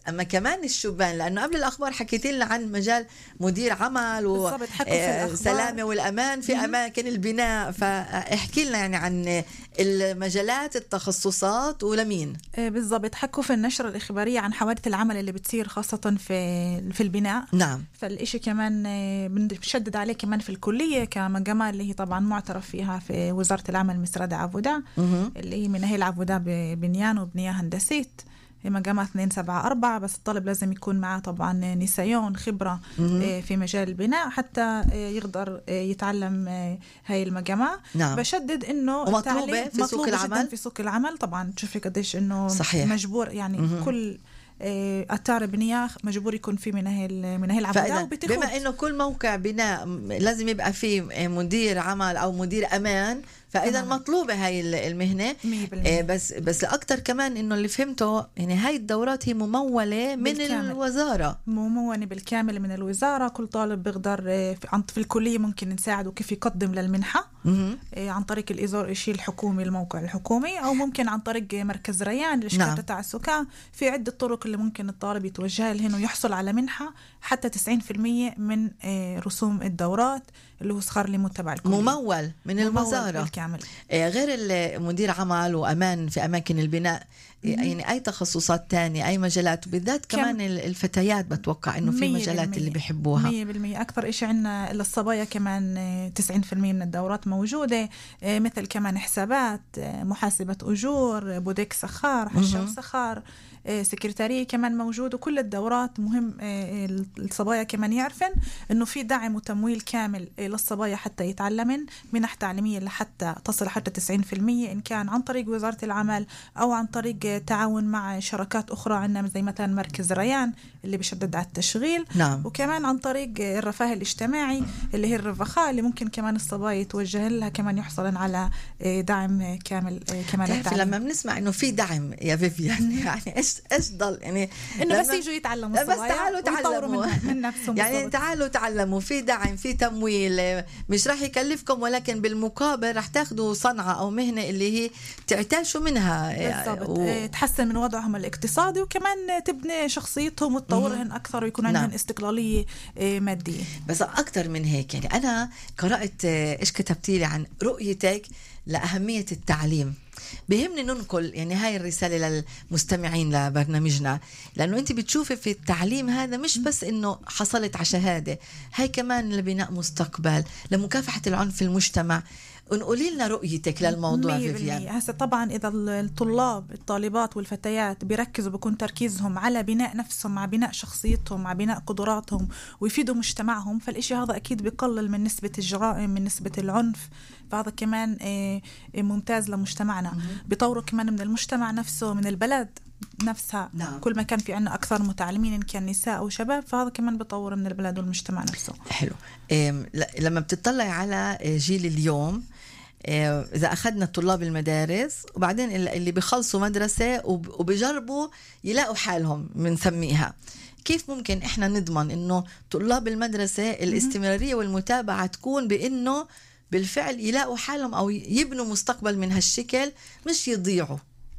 أما كمان الشبان، لأنه قبل الأخبار حكيت لنا عن مجال مدير عمل وسلامة والأمان في أماكن البناء، فاحكي لنا يعني عن المجالات التخصصات ولمين بالضبط. حكوا في النشرة الإخبارية عن حوادث العمل اللي بتصير خاصة في البناء. نعم. فالإشي كمان بنشدد عليه كمان في الكلية كمجمع اللي هي طبعا معترف فيها في وزارة العمل مسراد عبودة، اللي هي مناهيل عبودة ببنيان وبنية هندسية، مجامعة 274. بس الطالب لازم يكون معه طبعا نسيون خبرة في مجال البناء حتى يقدر يتعلم هاي المجامعة. نعم. بشدد انه ومطلوبة في سوق العمل. في سوق العمل طبعا تشوفي قديش انه صحيح. مجبور يعني كل أتار بناء مجبور يكون في مناهل عبودة. بما انه كل موقع بناء لازم يبقى فيه مدير عمل او مدير امان، فإذا مطلوبة هاي المهنة. بس أكتر كمان إنه اللي فهمته يعني هاي الدورات هي ممولة من الوزارة، ممولة بالكامل من الوزارة. كل طالب بيقدر في الكلية ممكن نساعده كيف يقدم للمنحة عن طريق الإزار إشي الحكومي، الموقع الحكومي، أو ممكن عن طريق مركز ريان لشركة التعسكة. في عدة طرق اللي ممكن الطالب يتوجه لهن ويحصل على منحة حتى 90% من رسوم الدورات اللي هو صخر لي متبع الكلية، ممول من الوزارة بالكامل. غير المدير عمل وأمان في أماكن البناء، يعني أي تخصصات تانية، أي مجالات، وبالذات كمان الفتيات بتوقع إنه في مجالات اللي بيحبوها 100%. أكثر إشي عنا الصبايا كمان 90% من الدورات موجودة، مثل كمان حسابات، محاسبة أجور، بوديك سخار، حشو سخار، سكرتارية كمان موجود. وكل الدورات مهم الصبايا كمان يعرفن إنه في دعم وتمويل كامل للصبايا حتى يتعلمن منح تعليمية لحتى تصل حتى 90%، إن كان عن طريق وزارة العمل أو عن طريق تعاون مع شركات أخرى عندنا زي مثلا مركز ريان اللي بيشدد على التشغيل. نعم. وكمان عن طريق الرفاه الاجتماعي اللي هي الرفقاء اللي ممكن كمان الصبايا يتوجه لها كمان يحصلن على دعم كامل كمان. لما بنسمع إنه في دعم يا فيفيان يعني إيش ضل يعني إنه بس يجوا يتعلموا الصبايا، بس تعالوا تعلموا من نفسهم يعني تعالوا تعلموا، في دعم، في تمويل، مش راح يكلفكم، ولكن بالمقابل راح تاخدوا صنعة أو مهنة اللي هي تعتاشوا منها بالضبط. تحسن من وضعهم الاقتصادي، وكمان تبني شخصيتهم وتطورهن أكثر ويكون عندهم استقلالية مادية. بس أكتر من هيك يعني أنا قرأت إيش كتبتي لي عن رؤيتك لأهمية التعليم. بيهمني ننقل يعني هاي الرسالة للمستمعين لبرنامجنا، لأنه أنت بتشوفي في التعليم هذا مش بس إنه حصلت على شهادة، هاي كمان لبناء مستقبل، لمكافحة العنف في المجتمع. ونقولي لنا رؤيتك للموضوع فيفيان. هسه طبعا إذا الطالبات والفتيات بيركزوا بيكون تركيزهم على بناء نفسهم، مع بناء شخصيتهم، مع بناء قدراتهم، ويفيدوا مجتمعهم، فالإشي هذا أكيد بيقلل من نسبة الجرائم، من نسبة العنف. فهذا كمان ممتاز لمجتمعنا. بيطوروا كمان من المجتمع نفسه، من البلد نفسها. نعم. كل ما كان في عنا أكثر متعلمين إن كان نساء أو شباب، فهذا كمان بيطور من البلد والمجتمع نفسه. حلو. لما بتطلع على جيل اليوم، إذا أخذنا طلاب المدارس وبعدين اللي بيخلصوا مدرسة وبيجربوا يلاقوا حالهم بنسميها، كيف ممكن إحنا نضمن إنه طلاب المدرسة الاستمرارية والمتابعة تكون بإنه بالفعل يلاقوا حالهم أو يبنوا مستقبل من هالشكل، مش يضيعوا؟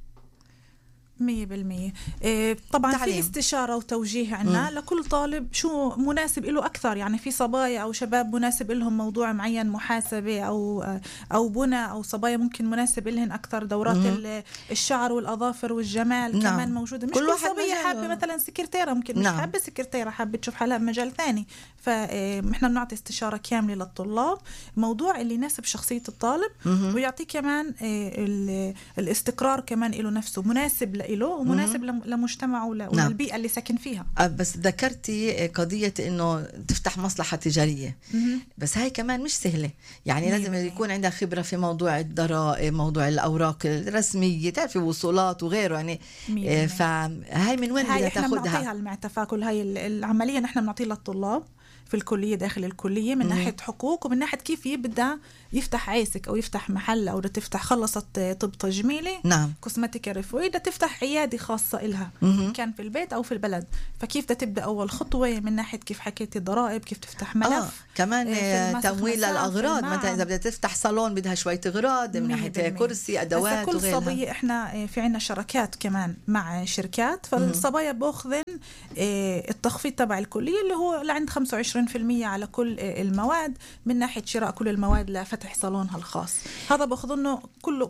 100%. طبعا تعليم. في استشارة وتوجيه عنا لكل طالب شو مناسب له أكثر. يعني في صبايا أو شباب مناسب لهم موضوع معين، محاسبة أو بناء، أو صبايا ممكن مناسب لهن أكثر دورات الشعر والأظافر والجمال. نعم. كمان موجودة. مش كل صبية حابة مثلا سكرتيرة، ممكن مش حابة سكرتيرة، حابة تشوف حالها بمجال ثاني. فإحنا بنعطي استشارة كاملة للطلاب، موضوع اللي يناسب شخصية الطالب ويعطيه كمان الاستقرار كمان له نفسه، مناسب له ومناسب لمجتمعه وللبيئة اللي ساكن فيها. بس ذكرتي قضية إنه تفتح مصلحة تجارية، بس هاي كمان مش سهلة. يعني لازم يكون عندها خبرة في موضوع الضرائب، موضوع الأوراق الرسمية، تعرفي وصولات وغيره يعني. فهاي من وين بدها تاخدها؟ احنا بنعطيها المعتفى. كل هاي العملية نحن بنعطيها للطلاب في الكلية، داخل الكلية، من ناحية حقوق ومن ناحية كيف يبدأ يفتح عيسك أو يفتح محل، أو تفتح خلصت طب تجميلي. نعم. كوسمتيك رفوي، ده تفتح عيادة خاصة إلها، كان في البيت أو في البلد. فكيف ده تبدأ أول خطوة من ناحية كيف حكيتي الضرائب، كيف تفتح ملف. كمان تمويل للأغراض. مثلا إذا بدها تفتح صالون بدها شوية أغراض من ناحية كرسي، أدوات وغيرها. كل وغيرها. صبية إحنا في عنا شراكات كمان مع شركات، فالصبايا بأخذن التخفيض تبع الكلية اللي هو لعند 25% على كل المواد من ناحية شراء كل المواد لفتح صالونها الخاص. هذا بأخذ كله.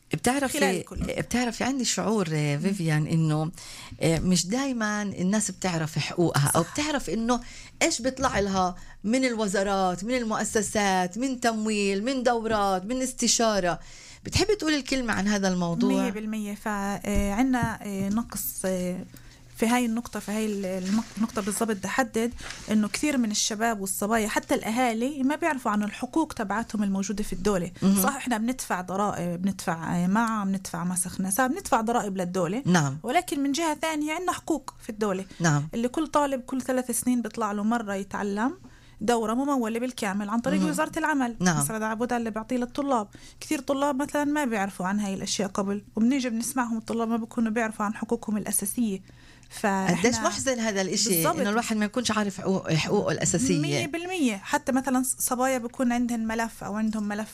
بتعرفي عندي شعور فيفيان إنه مش دايما الناس بتعرف حقوقها أو بتعرف إنه إيش بيطلع لها من الوزارات، من المؤسسات، من تمويل، من دورات، من استشارة. بتحبي تقولي الكلمة عن هذا الموضوع؟ 100%. فعنا نقص في هاي النقطة، في هاي النقطة بالضبط بحدد إنه كثير من الشباب والصبايا حتى الأهالي ما بيعرفوا عن الحقوق تبعاتهم الموجودة في الدولة. صح، إحنا بندفع ضرائب، بندفع بندفع مسخ نساب، بندفع ضرائب للدولة. نعم. ولكن من جهة ثانية عندنا حقوق في الدولة. نعم. اللي كل طالب كل 3 سنين بيطلع له مرة يتعلم دورة ممولة بالكامل عن طريق وزارة العمل. نعم. مسرد عبودة اللي بيعطيه للطلاب. كثير طلاب مثلا ما بيعرفوا عن هاي الأشياء قبل، وبنيجي بنسمعهم الطلاب ما بيكونوا بيعرفوا عن حقوقهم الأساسية. قديش محزن هذا الاشي انه الواحد ما يكونش عارف حقوقه الاساسيه. 100%. حتى مثلا صبايا بيكون عندهم ملف او عندهم ملف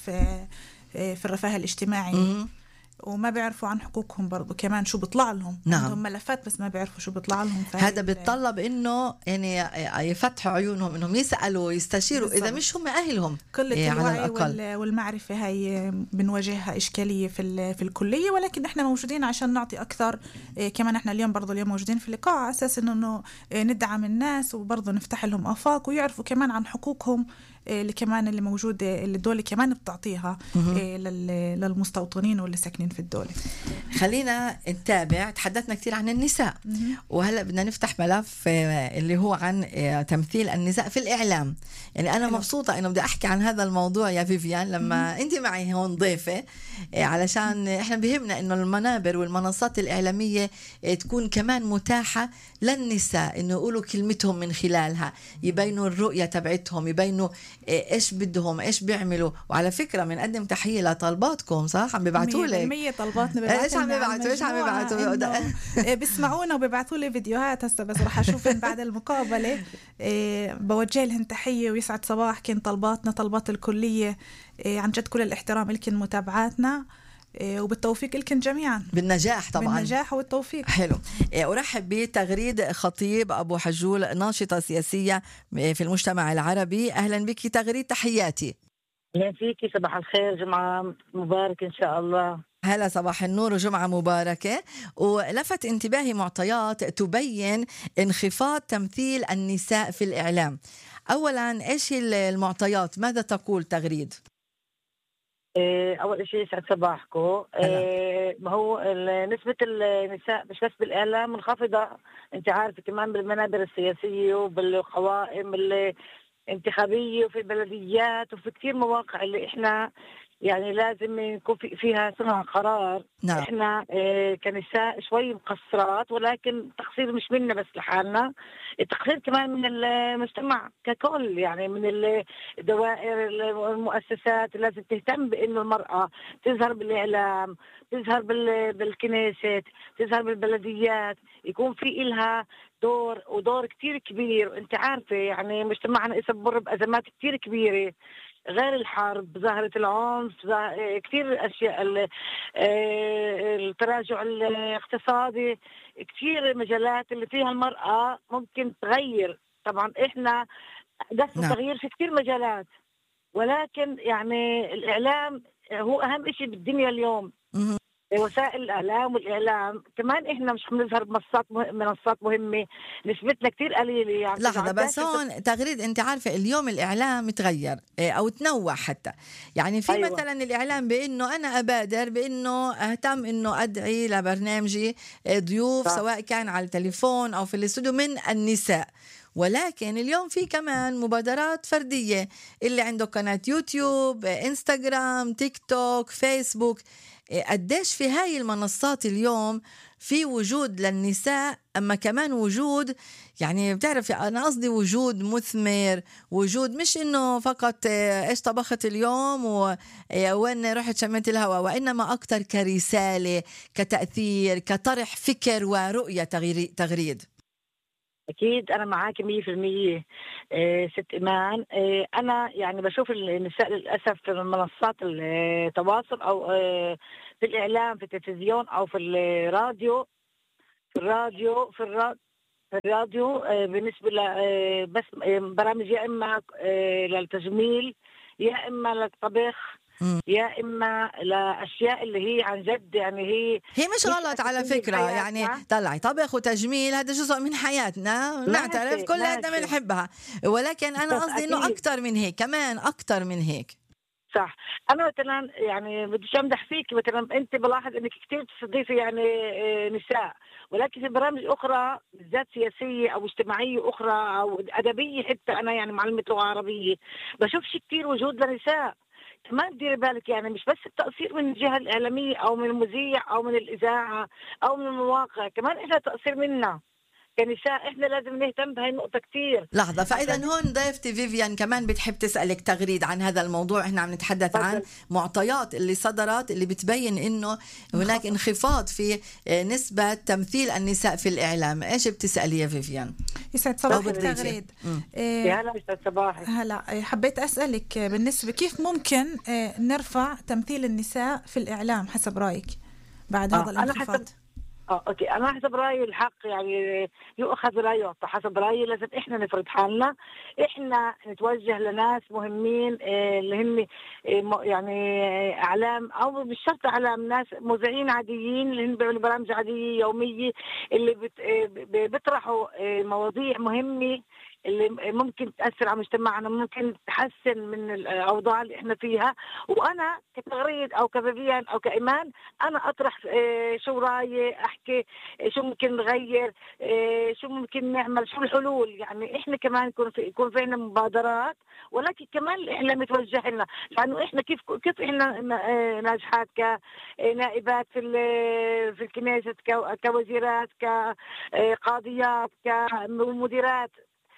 في الرفاه الاجتماعي وما بيعرفوا عن حقوقهم برضو كمان شو بيطلع لهم. نعم. عندهم ملفات بس ما بيعرفوا شو بيطلع لهم. هذا بيتطلب انه يعني يفتحوا عيونهم انهم يسالوا يستشيروا بالزبط. اذا مش هم اهلهم. قله الوعي والمعرفه هاي بنواجهها اشكاليه في الكليه، ولكن احنا موجودين عشان نعطي اكثر. كمان احنا اليوم موجودين في اللقاء على اساس انه ندعم الناس وبرضه نفتح لهم افاق ويعرفوا كمان عن حقوقهم اللي كمان اللي موجودة اللي الدولة كمان بتعطيها للمستوطنين واللي ساكنين في الدولة. خلينا نتابع. تحدثنا كتير عن النساء وهلأ بدنا نفتح ملف اللي هو عن تمثيل النساء في الإعلام. يعني أنا مبسوطة إنه بدي أحكي عن هذا الموضوع يا فيفيان لما أنت معي هون ضيفة، علشان إحنا بهمنا إنه المنابر والمنصات الإعلامية تكون كمان متاحة للنساء إنه يقولوا كلمتهم من خلالها، يبينوا الرؤية تبعتهم، يبينوا إيش بدهم، إيش بيعملوا. وعلى فكرة بنقدم تحية لطلباتكم، صح؟ عم بيبعتوا لك 100% طلباتنا. إيش عم بيبعتوا بيسمعونا وبيبعتوا لي فيديوهات هسه بس رح أشوفهم بعد المقابلة. بوجه لهم تحية ويسعد صباحكم. طلباتنا طلبات الكلية عن جد كل الاحترام لكم متابعاتنا وبالتوفيق لكم جميعا. بالنجاح طبعا. بالنجاح والتوفيق. حلو. أرحب بتغريد خطيب أبو حجول، ناشطة سياسية في المجتمع العربي. أهلا بك تغريد، تحياتي. أهلا فيكي، صباح الخير، جمعة مبارك إن شاء الله. هلا، صباح النور وجمعة مباركة. ولفت انتباهي معطيات تبين انخفاض تمثيل النساء في الإعلام. أولا إيش المعطيات؟ ماذا تقول تغريد؟ أول شيء يسعد صباحكم. ما هو نسبة النساء مش بس بالإعلام منخفضة، أنت عارفة كمان بالمنابر السياسية وبالقوائم الانتخابية وفي البلديات وفي كتير مواقع اللي إحنا يعني لازم يكون فيها صنع قرار. نعم. إحنا كنساء شوي مقصرات، ولكن تقصير مش منا بس لحالنا، التقصير كمان من المجتمع ككل، يعني من الدوائر المؤسسات لازم تهتم بإنه المرأة تظهر بالإعلام، تظهر بالكنيست، تظهر بالبلديات، يكون في إلها دور كتير كبير. وانت عارفة يعني مجتمعنا يصبر بأزمات كتير كبيرة غير الحرب، ظاهرة العنف، كتير أشياء، التراجع الاقتصادي، كتير مجالات اللي فيها المرأة ممكن تغير. طبعا إحنا قصد تغيير في كتير مجالات، ولكن يعني الإعلام هو أهم إشي بالدنيا اليوم. وسائل الإعلام والإعلام كمان إحنا مش بنظهر منصات مهمة، نسبتنا كتير قليلة. يعني لحظة بس هون تغريد، أنت عارفة اليوم الإعلام تغير أو تنوع حتى. يعني في أيوة. مثلا الإعلام بأنه أنا أبادر بأنه أهتم أنه أدعي لبرنامجي ضيوف صح. سواء كان على التليفون أو في الاستوديو من النساء، ولكن اليوم في كمان مبادرات فردية، اللي عنده قناة يوتيوب، انستغرام، تيك توك، فيسبوك. قديش في هاي المنصات اليوم في وجود للنساء، أما كمان وجود يعني بتعرف أنا قصدي وجود مثمر، وجود مش إنه فقط إيش طبخت اليوم وين رحت شميت الهواء، وإنما أكتر كرسالة، كتأثير، كطرح فكر ورؤية تغريد. أكيد أنا معاك 100%. ست إيمان، أنا يعني بشوف النساء للأسف في منصات التواصل أو في الإعلام، في التلفزيون أو في الراديو في الراديو بالنسبة بس برامج يا إما للتجميل، يا إما للطبخ، يا إما لأشياء اللي هي عن جد، يعني هي مش غلط على فكرة، يعني طلعي طبخ وتجميل هذا جزء من حياتنا، نعترف كلنا بنحبها، ولكن أنا قصدي إنه أكتر من هيك، كمان أكتر من هيك. صح. أنا مثلا يعني بديش أمدح فيك، مثلا أنت بلاحظ إنك كتير تستضيفي يعني نساء، ولكن في برامج أخرى بالذات سياسية أو اجتماعية أخرى أو أدبية، حتى أنا يعني معلمة لغة عربية بشوفش كتير وجود لنساء. كمان ديري بالك، يعني مش بس التقصير من الجهة الإعلامية أو من المذيع أو من الإذاعة أو من المواقع، كمان إحنا تقصير منا كنساء، إحنا لازم نهتم بهاي النقطة كتير. لحظة، فإذا هون ضيفتي فيفيان كمان بتحب تسألك تغريد عن هذا الموضوع. إحنا عم نتحدث عن معطيات اللي صدرت اللي بتبين إنه هناك انخفاض في نسبة تمثيل النساء في الإعلام. إيش بتسألي يا فيفيان؟ يسعد صباحك تغريد. هلا يسعد صباحك. هلا حبيت أسألك بالنسبة كيف ممكن نرفع تمثيل النساء في الإعلام حسب رأيك بعد هذا الانخفاض؟ اوكي، انا حسب رايي الحق يعني يؤخذ ولا يعطى. حسب رايي لازم احنا نفرض حالنا، احنا نتوجه لناس مهمين اللي هم يعني اعلام او مش شرط اعلام، ناس مذيعين عاديين اللي هم بيعملوا برامج عاديه يوميه اللي بيطرحوا مواضيع مهمه اللي ممكن تأثر على مجتمعنا، ممكن تحسن من الأوضاع اللي إحنا فيها. وأنا كتغريد أو كفيفيان أو كإيمان أنا أطرح شو رأيي، أحكي شو ممكن نغير، شو ممكن نعمل، شو الحلول. يعني إحنا كمان يكون فينا مبادرات، ولكن كمان الإعلام يتوجه لنا، لأنه إحنا كيف إحنا ناجحات كنائبات في الكنيسة، كوزيرات، كقاضيات، كمديرات،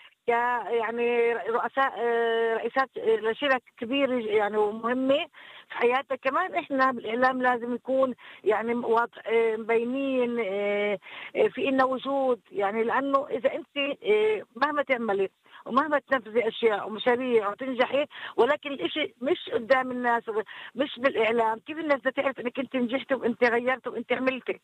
يعني رئيسات لشركة كبيرة يعني ومهمة في حياتها. كمان احنا بالاعلام لازم يكون يعني مبينين في إنه وجود، يعني لانه اذا انت مهما تعملي ومهما تنفذي اشياء ومشاريع وتنجحي، ولكن الاشي مش قدام الناس مش بالاعلام، كيف الناس تعرف انك انت نجحتي وانت غيرتي وانت عملتي؟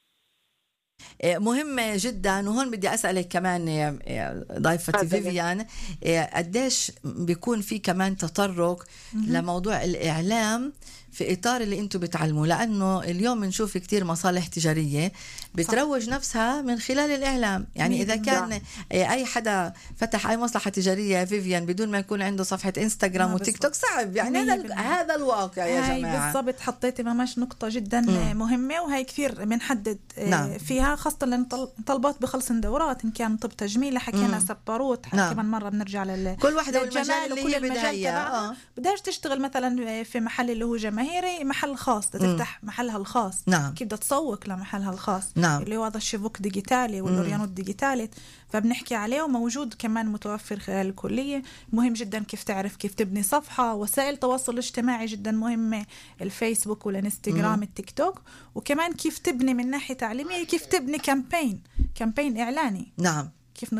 مهمة جدا. وهون بدي أسألك كمان ضيفتي فيفيان، قديش بيكون في كمان تطرق لموضوع الإعلام في إطار اللي أنتم بتعلموا؟ لأنه اليوم بنشوف كتير مصالح تجارية بتروج نفسها من خلال الإعلام. يعني إذا كان أي حدا فتح أي مصلحة تجارية فيفيان بدون ما يكون عنده صفحة إنستغرام وتيك توك صعب. يعني هذا الواقع يا جماعة. بالضبط، حطيتي ماماش نقطة جدا مهمة، وهي كثير بنحدد فيها، خاصة لأن طلبات بخلص دورات إن كان طب تجميل حكينا سباروت، كمان مرة بنرجع كل واحدة والمجال اللي هي بدها بدهاش تشتغل مثلا في محل اللي هو جماهيري، محل خاص تفتح محلها الخاص. كيف بدها تسوق لمحلها الخاص اللي هو هذا الشبك ديجيتالي والأوريانوت ديجيتالي، فبنحكي عليه وموجود كمان متوفر خلال الكلية. مهم جدا كيف تعرف كيف تبني صفحة. وسائل التواصل الاجتماعي جدا مهمة، الفيسبوك والانستغرام التيك توك، وكمان كيف تبني من ناحية تعليمية، كيف تبني كامبين إعلاني. كيف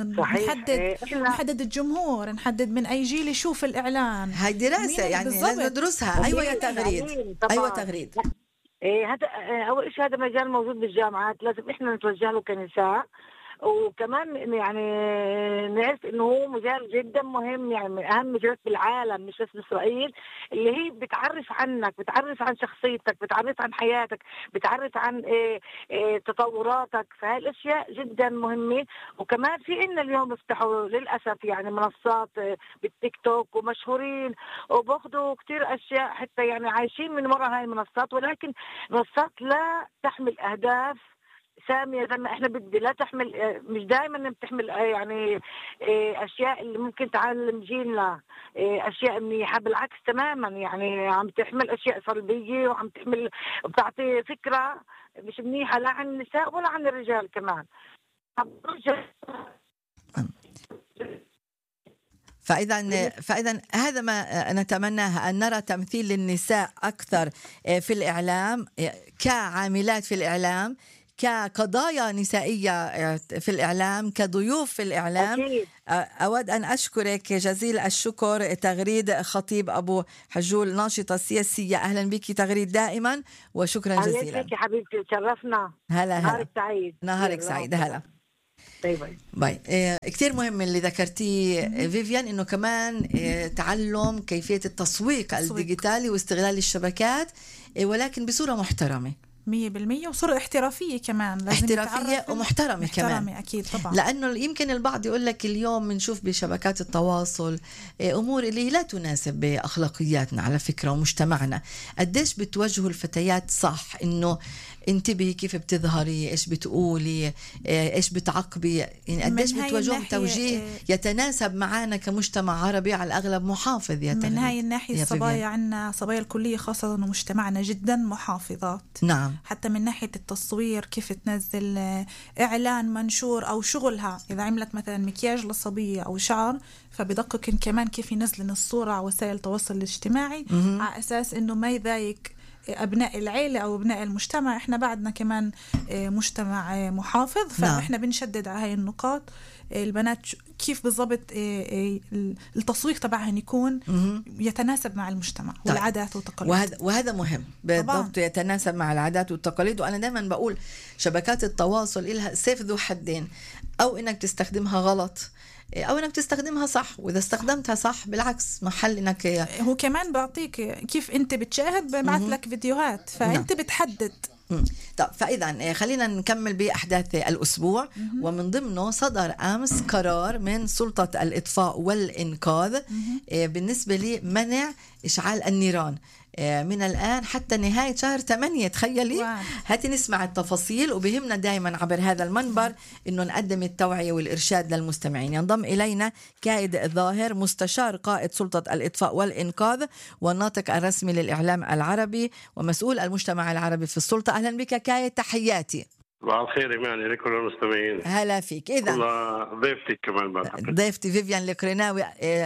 نحدد الجمهور، نحدد من أي جيل يشوف الإعلان. هاي دراسة يعني لازم ندرسها. أيوة يا تغريد. أيوة تغريد. هذا أول شيء، هذا مجال موجود بالجامعات، لازم إحنا نتوجه له كنساء. وكمان يعني نعرف انه هو مجال جدا مهم، يعني من اهم مجالات بالعالم مش بس باسرائيل، اللي هي بتعرف عنك، بتعرف عن شخصيتك، بتعرف عن حياتك، بتعرف عن تطوراتك. فهي الاشياء جدا مهمه. وكمان في إن اليوم افتحوا للاسف يعني منصات بالتيك توك ومشهورين وباخذوا كتير اشياء، حتى يعني عايشين من وراء هاي المنصات، ولكن منصات لا تحمل اهداف سامية زي ما احنا بدي، لا تحمل، مش دائما بتحمل يعني اشياء اللي ممكن تعلم جيلنا اشياء منيحة. بالعكس تماما، يعني عم تحمل اشياء سلبية وعم تحمل بتعطي فكرة مش منيحة لا عن النساء ولا عن الرجال كمان. فإذا هذا ما نتمناه، أن نرى تمثيل للنساء أكثر في الإعلام، كعاملات في الإعلام، كقضايا نسائية في الإعلام، كضيوف في الإعلام. أكيد. أود أن أشكرك جزيل الشكر تغريد خطيب أبو حجول، ناشطة سياسية. أهلا بك تغريد دائما، وشكرا جزيلا. أهلا بك حبيبتي، تشرفنا. هلا نهارك سعيد. نهارك سعيد. هلا. باي. كتير مهم اللي ذكرتيه فيفيان، انه كمان تعلم كيفية التسويق الديجيتالي واستغلال الشبكات، ولكن بصورة محترمة 100%، وصورة احترافية كمان، لازم احترافية ومحترمة كمان، أكيد طبعا. لأنه يمكن البعض يقول لك اليوم بنشوف بشبكات التواصل أمور اللي لا تناسب بأخلاقياتنا على فكرة ومجتمعنا. قديش بتوجهوا الفتيات صح إنه انتبهي كيف بتظهري، ايش بتقولي، ايش بتعقبي، يعني قديش بتوجههم توجيه يتناسب معنا كمجتمع عربي على الاغلب محافظ. من هاي الناحيه الصبايا عنا صبايا الكليه خاصه انه مجتمعنا جدا محافظات. نعم. حتى من ناحيه التصوير، كيف تنزل اعلان منشور او شغلها، اذا عملت مثلا مكياج للصبيه او شعر فبدققن كمان كيف ينزلن الصوره على وسائل التواصل الاجتماعي على اساس انه ما يضايق أبناء العيلة أو أبناء المجتمع. إحنا بعدنا كمان مجتمع محافظ، فإحنا بنشدد على هاي النقاط. البنات كيف بالضبط التسويق تبعهن يكون يتناسب مع المجتمع والعادات والتقاليد، وهذا مهم بالضبط، يتناسب مع العادات والتقاليد. وأنا دائما بقول شبكات التواصل إلها سيف ذو حدين، أو إنك تستخدمها غلط أو إنك تستخدمها صح، وإذا استخدمتها صح بالعكس محل إنك هو كمان بعطيك كيف أنت بتشاهد، ببعث لك فيديوهات فأنت بتحدد. طب فإذا خلينا نكمل بأحداث الأسبوع. ومن ضمنه صدر أمس قرار من سلطة الإطفاء والإنقاذ بالنسبة لمنع إشعال النيران من الآن حتى نهاية شهر 8. تخيلي. هاتي نسمع التفاصيل، وبهمنا دائما عبر هذا المنبر إنه نقدم التوعية والإرشاد للمستمعين. ينضم إلينا كايد ظاهر، مستشار قائد سلطة الإطفاء والإنقاذ والناطق الرسمي للإعلام العربي ومسؤول المجتمع العربي في السلطة. أهلا بك كايد، تحياتي. صباح الخير إيمان لكل المستمعين. هلا فيك. إذا ضيفتك كمان ضيفتي فيفيان القرناوي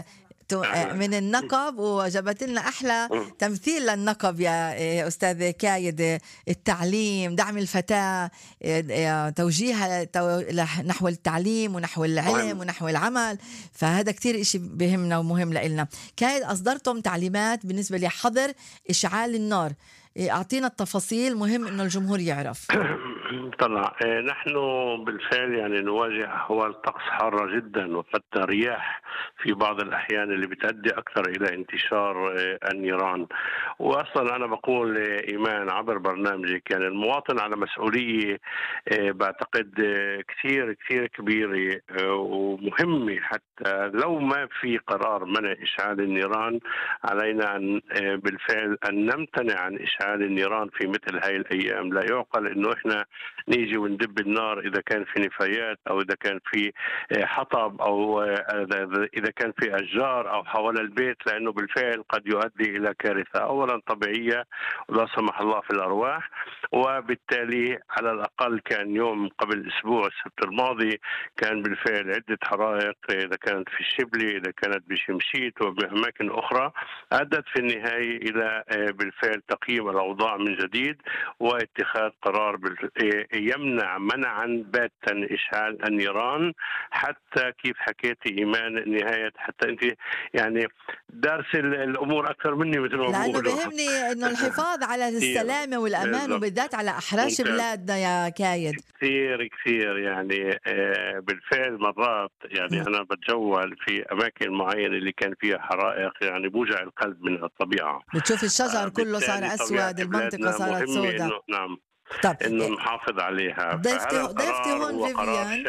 من النقب، وجبت لنا أحلى تمثيل للنقب يا أستاذ كايد. التعليم، دعم الفتاة، توجيهها نحو التعليم ونحو العلم ونحو العمل، فهذا كتير إشي بهمنا ومهم لإلنا. كايد أصدرتم تعليمات بالنسبة لحظر إشعال النار، أعطينا التفاصيل، مهم إنه الجمهور يعرف. طلع نحن بالفعل يعني نواجه أحوال طقس حارة جدا وحتى رياح في بعض الأحيان اللي بتؤدي أكثر إلى انتشار النيران. وأصلا أنا بقول إيمان عبر برنامجك يعني المواطن على مسؤولية بعتقد كثير كثير كبيرة ومهمة. حتى لو ما في قرار منع إشعال النيران، علينا أن بالفعل أن نمتنع عن إشعال النيران في مثل هاي الأيام. لا يعقل إنه إحنا نيجي وندب النار إذا كان في نفايات أو إذا كان في حطب أو إذا كان في أشجار أو حول البيت، لأنه بالفعل قد يؤدي إلى كارثة أولا طبيعية ولا سمح الله في الأرواح. وبالتالي على الأقل كان يوم قبل أسبوع السبت الماضي كان بالفعل عدة حرائق، إذا كانت في الشبلي، إذا كانت بشمشيت وبأماكن أخرى، أدت في النهاية إلى بالفعل تقييم الأوضاع من جديد واتخاذ قرار يمنع منعا باتا إشعال النيران. حتى كيف حكيتي إيمان نهاية، حتى أنت يعني دارس الأمور أكثر مني مثل ما لأنه بهمني إنه الحفاظ على السلامة والأمان وبالذات على أحراش بلادنا يا كايد. كثير كثير يعني بالفعل مرات يعني أنا بتجول في أماكن معينة اللي كان فيها حرائق يعني بوجع القلب من الطبيعة. بتشوف الشجر كله صار أسود، المنطقة صارت سوداء. نعم. طب إنه نحافظ عليها. ضيفتي هون قرار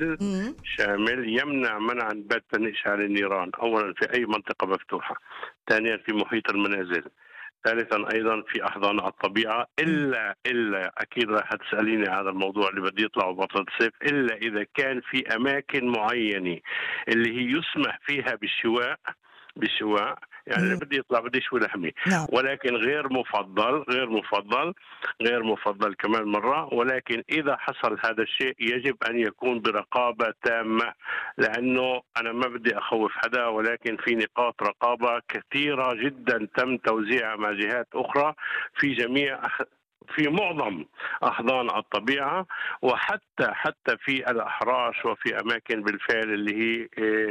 شامل يمنع منعا باتا إشعال النيران، أولا في أي منطقة مفتوحة، ثانيا في محيط المنازل، ثالثا أيضا في أحضان الطبيعة، إلا أكيد راح تسأليني هذا الموضوع اللي بدي يطلع بطل الصيف، إلا إذا كان في أماكن معينة اللي هي يسمح فيها بالشواء يعني اللي بدي يطلع بدي يشوي لحمي، ولكن غير مفضل كمان مرة. ولكن إذا حصل هذا الشيء يجب أن يكون برقابة تامة، لأنه أنا ما بدي أخوف حدا، ولكن في نقاط رقابة كثيرة جدا تم توزيعها مع جهات أخرى في جميع في معظم أحضان الطبيعة، وحتى في الأحراش وفي أماكن بالفعل اللي هي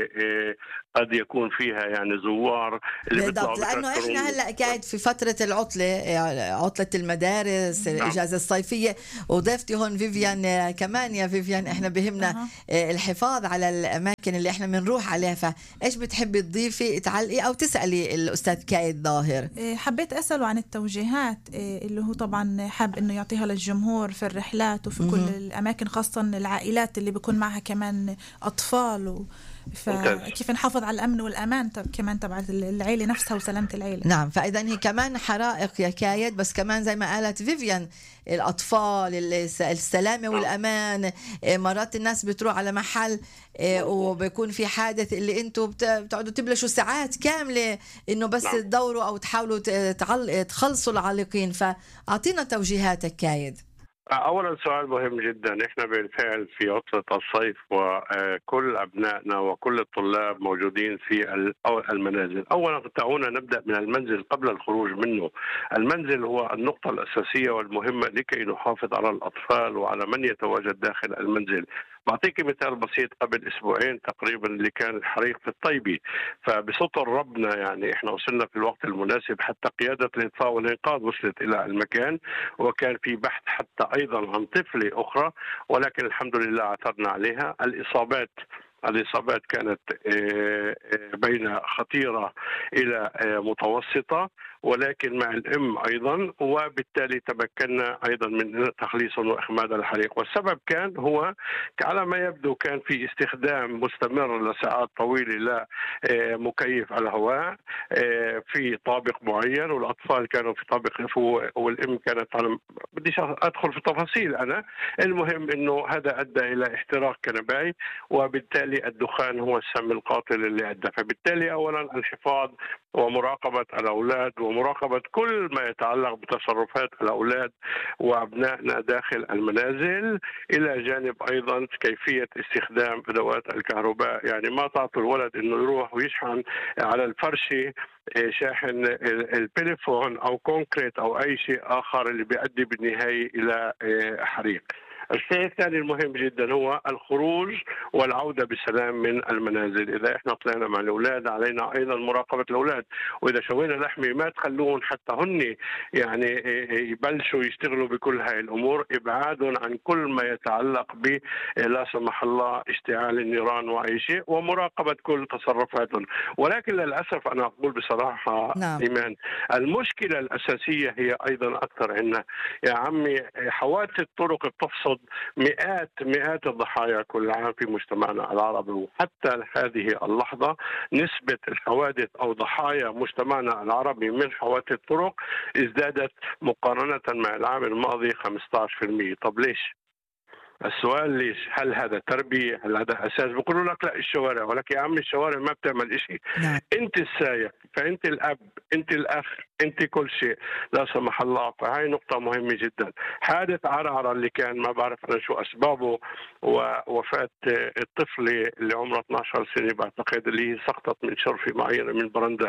قد يكون فيها يعني زوار اللي بالضبط، لأنه إحنا هلأ قاعد في فترة العطلة، عطلة المدارس، الإجازة الصيفية، وضيفتي هون فيفيان كمان. يا فيفيان، إحنا بهمنا الحفاظ على الأماكن اللي إحنا بنروح عليها، فإيش بتحبي تضيفي تعلقي أو تسألي الأستاذ كايد ظاهر؟ حبيت أسأله عن التوجيهات اللي هو طبعا حاب إنه يعطيها للجمهور في الرحلات وفي كل الأماكن، خاصة العائلات اللي بيكون معها كمان أطفال، فكيف نحافظ على الأمن والأمان كمان تبع العيلة نفسها وسلامة العيلة. نعم، فإذا هي كمان حرائق يا كايد، بس كمان زي ما قالت فيفيان الأطفال، السلامة والأمان. مرات الناس بتروح على محل وبيكون في حادث اللي انتوا بتقعدوا تبلشوا ساعات كاملة انه بس تدوروا او تحاولوا تخلصوا العالقين، فأعطينا توجيهاتك كايد. أولا سؤال مهم جدا. إحنا بالفعل في عطلة الصيف وكل أبنائنا وكل الطلاب موجودين في المنازل. أولا دعونا نبدأ من المنزل قبل الخروج منه. المنزل هو النقطة الأساسية والمهمة لكي نحافظ على الأطفال وعلى من يتواجد داخل المنزل. بعطيك مثال بسيط. قبل أسبوعين تقريبا اللي كان الحريق في الطيبي، فبسطر ربنا يعني إحنا وصلنا في الوقت المناسب، حتى قيادة الإطفاء والإنقاذ وصلت إلى المكان، وكان في بحث حتى أيضا عن طفلة أخرى، ولكن الحمد لله عثرنا عليها. الإصابات كانت بين خطيرة إلى متوسطة، ولكن مع الأم أيضا، وبالتالي تمكنا أيضا من تخليص وإخماد الحريق. والسبب كان هو على ما يبدو كان في استخدام مستمر لساعات طويلة لمكيف الهواء في طابق معين، والأطفال كانوا في طابق والأم كانت بديش أدخل في تفاصيل أنا. المهم أنه هذا أدى إلى احتراق كنباي، وبالتالي الدخان هو السم القاتل اللي أدى. فبالتالي أولا الحفاظ ومراقبة الأولاد ومراقبة كل ما يتعلق بتصرفات الأولاد وأبنائنا داخل المنازل، إلى جانب أيضا كيفية استخدام أدوات الكهرباء. يعني ما تعطوا الولد أنه يروح ويشحن على الفرشة شاحن التليفون أو كونكريت أو أي شيء آخر اللي بيؤدي بالنهاية إلى حريق. الشيء الثاني المهم جدا هو الخروج والعودة بسلام من المنازل. إذا إحنا طلعنا مع الأولاد علينا أيضا مراقبة الأولاد، وإذا شوينا لحمة ما تخلون حتى هن يعني يبلشوا يشتغلوا بكل هاي الأمور، إبعادهم عن كل ما يتعلق ب لا سمح الله اشتعال النيران وأي شيء، ومراقبة كل تصرفاتهم. ولكن للأسف أنا أقول بصراحة إيمان، المشكلة الأساسية هي أيضا أكثر عنا يا عمي. حوادث الطرق بتفصل مئات الضحايا كل عام في مجتمعنا العربي، وحتى هذه اللحظة نسبة الحوادث أو ضحايا مجتمعنا العربي من حوادث الطرق ازدادت مقارنة مع العام الماضي 15%. طب ليش؟ السؤال ليش؟ هل هذا تربية؟ هل هذا أساس؟ بيقولوا لك لا الشوارع، ولكن يا عمي الشوارع ما بتعمل إشي. أنت السايق، فأنت الأب، أنت الأخ، أنت كل شيء لا سمح الله. فهاي نقطة مهمة جدا. حادث عرعرة اللي كان ما بعرف أنا شو أسبابه، ووفاة الطفلة اللي عمرها 12 سنة بعتقد، اللي هي سقطت من شرفة معينة من برندة.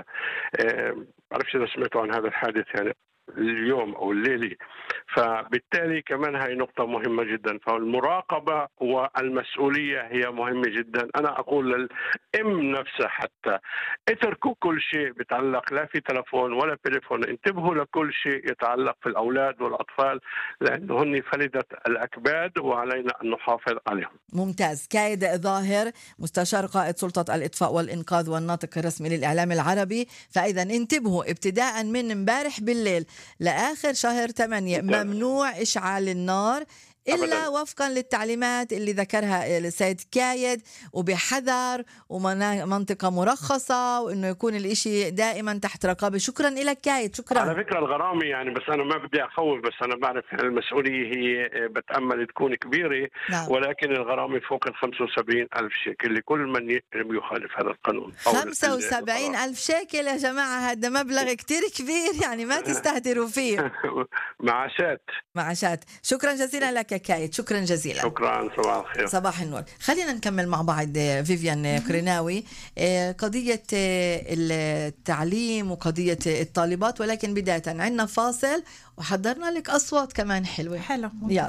بعرفش إذا سمعتوا عن هذا الحادث يعني اليوم أو الليلة. فبالتالي كمان هاي نقطة مهمة جدا. فالمراقبة والمسؤولية هي مهمة جدا. أنا أقول للأم نفسها حتى اتركوا كل شيء بيتعلق لا في تلفون ولا تليفون، انتبهوا لكل شيء يتعلق في الأولاد والأطفال، لأنه هن فلذة الأكباد وعلينا أن نحافظ عليهم. ممتاز. كايد ظاهر، مستشار قائد سلطة الإطفاء والإنقاذ والناطق الرسمي للإعلام العربي. فإذا انتبهوا، ابتداء من امبارح بالليل لآخر شهر 8 ممنوع إشعال النار إلا وفقا للتعليمات اللي ذكرها السيد كايد، وبحذر ومنطقة مرخصة، وإنه يكون الإشي دائما تحت رقابة. شكرا لك كايد. شكرا. على فكرة الغرامة يعني، بس أنا ما بدي أخوف، بس أنا بعرف المسؤولية هي بتأمل تكون كبيرة. ولكن الغرامة فوق 75,000 شيكل لكل من يخالف هذا القانون. 75,000 شيكل يا جماعة، هذا مبلغ كتير كبير يعني، ما تستهتروا فيه. معاشات. شكرا جزيلا لك كايد. شكرا جزيلا. شكرا، صباح الخير. صباح النور. خلينا نكمل مع بعض فيفيان قرناوي قضية التعليم وقضية الطالبات، ولكن بداية عندنا فاصل وحضرنا لك أصوات كمان حلوة. حلو، يلا.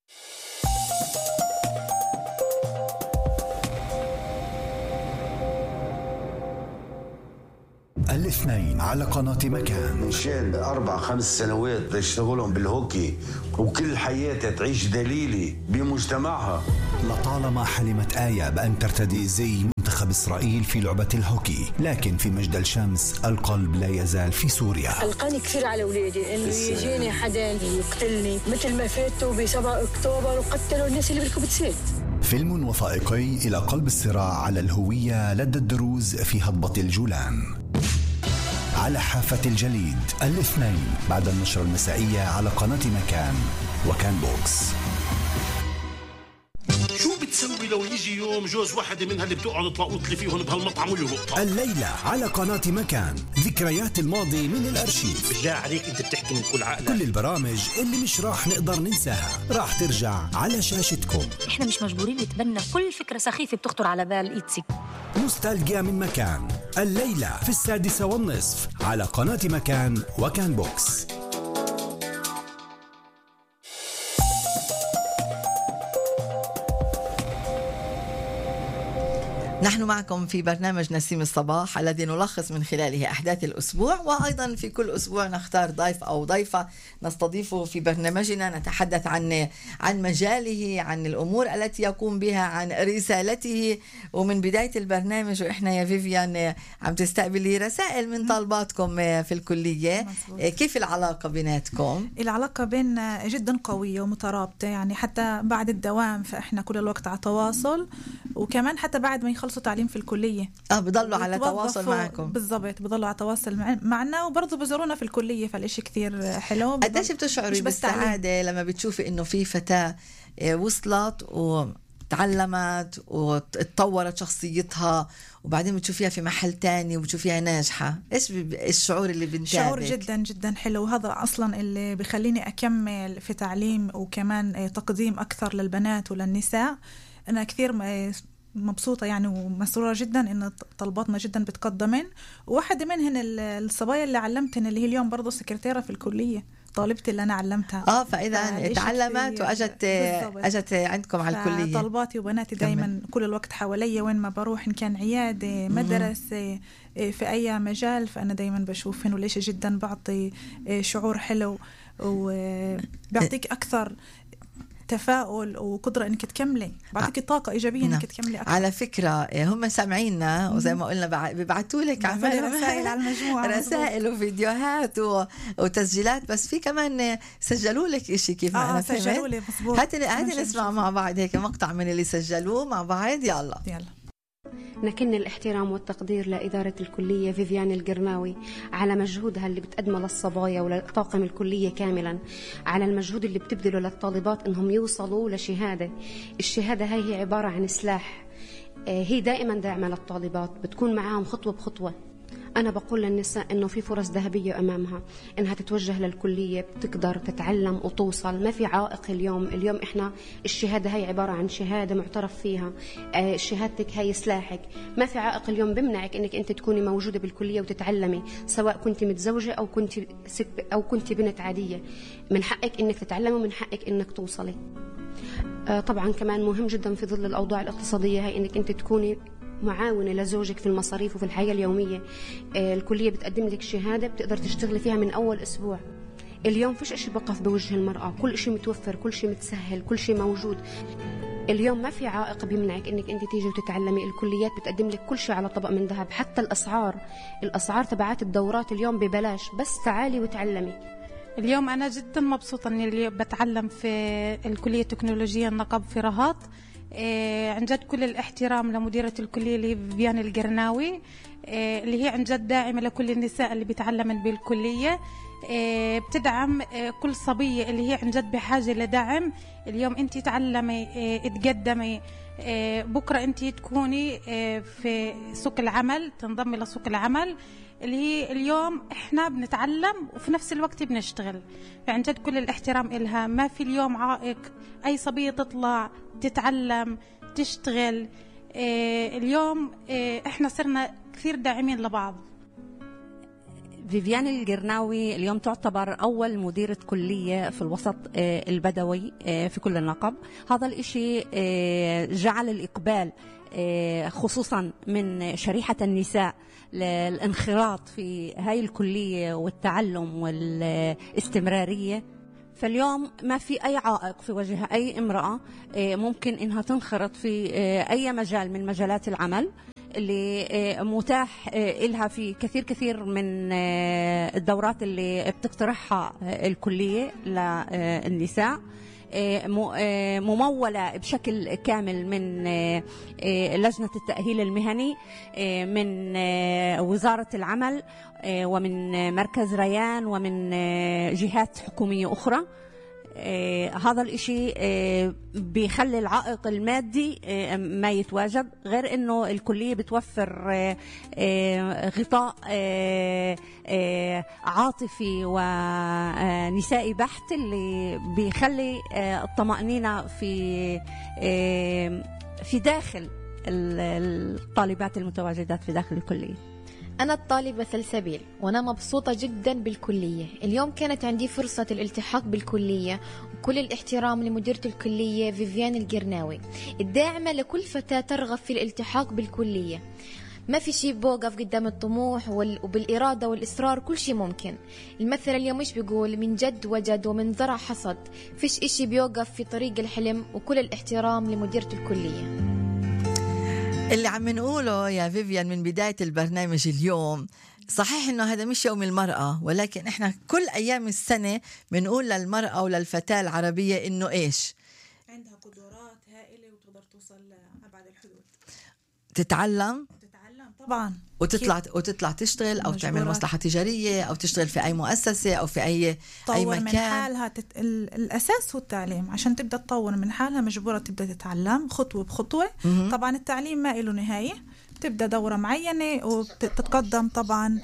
الاثنين على قناة مكان. مشان 4-5 سنوات يشتغلهم بالهوكي وكل حياتها تعيش دليلي بمجتمعها. لطالما حلمت آية بأن ترتدي زي منتخب إسرائيل في لعبة الهوكي، لكن في مجد الشمس القلب لا يزال في سوريا. قلقاني كثير على أولادي إنه يجيني حدا يقتلني مثل ما فاتوا ب7 أكتوبر وقتلوا الناس اللي بركبوا سيت. فيلم وثائقي إلى قلب الصراع على الهوية لدى الدروز في هضبة الجولان. على حافة الجليد الاثنين بعد النشرة المسائية على قناة مكان وكان بوكس. شو بتسوي لو يجي يوم جوز واحدة منها اللي بتقعد تلاقوط لي فيهم بهالمطعم ويلقطها؟ الليلة على قناة مكان ذكريات الماضي من الأرشيف. بالله عليك أنت بتحكي من كل عقلك. كل البرامج اللي مش راح نقدر ننساها راح ترجع على شاشتكم. احنا مش مجبورين نتبنى كل فكرة سخيفة بتخطر على بال إيتسي. نوستالجيا من مكان الليلة في 6:30 على قناة مكان وكان بوكس. نحن معكم في برنامج نسيم الصباح الذي نلخص من خلاله أحداث الأسبوع، وأيضا في كل أسبوع نختار ضيف أو ضيفة نستضيفه في برنامجنا، نتحدث عن مجاله، عن الأمور التي يقوم بها، عن رسالته. ومن بداية البرنامج وإحنا يا فيفيان عم تستقبلي رسائل من طالباتكم في الكلية. كيف العلاقة بيناتكم؟ العلاقة بين جدا قوية ومترابطة، يعني حتى بعد الدوام فإحنا كل الوقت على تواصل، وكمان حتى بعد ما يخلصوا تعليم في الكلية بضلوا على تواصل معكم. بالضبط، بضلوا على تواصل معنا، وبرضه بزورونا في الكلية، فالإشي كتير حلو. قديش بتشعري بالسعادة لما بتشوفي إنه في فتاة وصلت وتعلمت وتطورت شخصيتها، وبعدين بتشوفيها في محل تاني وبتشوفيها ناجحة؟ إيش الشعور اللي بنتابعك؟ شعور جدا جدا حلو، وهذا أصلا اللي بيخليني أكمل في تعليم وكمان تقديم أكثر للبنات وللنساء. أنا كثير مبسوطة يعني ومسرورة جدا إن طلباتنا جدا بتقدمن، وواحدة منهن الصبايا اللي علمتن اللي هي اليوم برضو سكرتيرة في الكلية، طالبتي اللي أنا علمتها. فإذا تعلمت وأجت عندكم على الكلية. طلباتي وبناتي دايما كل الوقت حواليا، وين ما بروح إن كان عيادة مدرسة في أي مجال، فأنا دايما بشوفهن، وليش جدا بعطي شعور حلو وبعطيك أكثر تفاؤل وقدرة انك تكملي، بعطيك طاقة إيجابية انك تكملي أكثر. على فكرة هم سامعيننا، وزي ما قلنا بيبعتوا لك رسائل على المجموعة، رسائل وفيديوهات وتسجيلات، بس في كمان سجلوا لك إشي كيف ما أنا فهمت. سجلوا لي مظبوط. هاتي نسمع مع بعض هيك مقطع من اللي سجلوه مع بعض. يلا. نكن الاحترام والتقدير لإدارة الكلية فيفيان القرناوي على مجهودها اللي بتقدمه للصبايا ولطاقم الكلية كاملا، على المجهود اللي بتبذله للطالبات انهم يوصلوا لشهادة. الشهادة هي عبارة عن سلاح، هي دائما داعمة للطالبات، بتكون معاهم خطوة بخطوة. أنا بقول للنساء إنه في فرص ذهبية أمامها، إنها تتوجه للكلية، بتقدر تتعلم وتوصل، ما في عائق. اليوم إحنا الشهادة هي عبارة عن شهادة معترف فيها، شهادتك هي سلاحك، ما في عائق اليوم بمنعك إنك أنت تكوني موجودة بالكلية وتتعلمي، سواء كنت متزوجة أو كنت بنت عادية. من حقك إنك تتعلمي ومن حقك إنك توصلي. طبعا كمان مهم جدا في ظل الأوضاع الاقتصادية هي إنك أنت تكوني معاونة لزوجك في المصاريف وفي الحياة اليومية. الكلية بتقدم لك شهادة بتقدر تشتغلي فيها من أول أسبوع. اليوم فيش إشي بقف بوجه المرأة، كل إشي متوفر، كل شيء متسهل، كل شيء موجود. اليوم ما في عائق بيمنعك إنك أنت تيجي وتتعلمي. الكليات بتقدم لك كل شيء على طبق من ذهب، حتى الأسعار تبعات الدورات اليوم ببلاش، بس تعالي وتعلمي. اليوم أنا جدا مبسوطة إني بتعلم في الكلية التكنولوجية النقب في رهط. عن جد كل الاحترام لمديرة الكلية اللي فيفيان القرناوي. اللي هي عن جد داعمة لكل النساء اللي بيتعلمن بالكلية. بتدعم كل صبية اللي هي عن جد بحاجة لدعم. اليوم انت تعلمي تقدمي، بكرة انت تكوني في سوق العمل، تنضمي لسوق العمل اللي هي اليوم احنا بنتعلم وفي نفس الوقت بنشتغل. فعن جد كل الاحترام إلها، ما في اليوم عائق. أي صبية تطلع تتعلم تشتغل. اليوم احنا صرنا كثير داعمين لبعض. فيفيان القرناوي اليوم تعتبر أول مديرة كلية في الوسط البدوي في كل النقب. هذا الإشي جعل الإقبال خصوصا من شريحة النساء للانخراط في هاي الكلية والتعلم والاستمرارية. فاليوم ما في أي عائق في وجه أي امرأة ممكن إنها تنخرط في أي مجال من مجالات العمل اللي متاح إلها في كثير من الدورات اللي بتقترحها الكلية للنساء، ممولة بشكل كامل من لجنة التأهيل المهني، من وزارة العمل، ومن مركز ريان، ومن جهات حكومية أخرى. هذا الاشي بيخلي العائق المادي ما يتواجد، غير انه الكلية بتوفر غطاء عاطفي ونسائي بحت اللي بيخلي الطمأنينة في داخل الطالبات المتواجدات في داخل الكلية. أنا الطالبة سلسبيل وأنا مبسوطة جدا بالكلية. اليوم كانت عندي فرصة الالتحاق بالكلية، وكل الاحترام لمديرة الكلية فيفيان القرناوي الداعمة لكل فتاة ترغب في الالتحاق بالكلية. ما في شيء بوقف قدام الطموح وبالإرادة والإصرار كل شيء ممكن. المثل اليوم مش بيقول من جد وجد ومن زرع حصد، فيش إشي بيوقف في طريق الحلم. وكل الاحترام لمديرة الكلية. اللي عم نقوله يا فيفيان من بداية البرنامج اليوم صحيح انه هذا مش يوم المرأة، ولكن احنا كل ايام السنة بنقول للمرأة وللفتاة العربية انه ايش؟ عندها قدرات هائلة وتقدر توصل لأبعد الحدود. تتعلم طبعا وتطلع تشتغل او تعمل مصلحة تجارية او تشتغل في اي مؤسسة او في اي مكان. من حالها الاساس هو التعليم. عشان تبدا تطور من حالها مجبورة تبدا تتعلم خطوة بخطوة. طبعا التعليم ما له نهاية، تبدا دورة معينة وتتقدم طبعا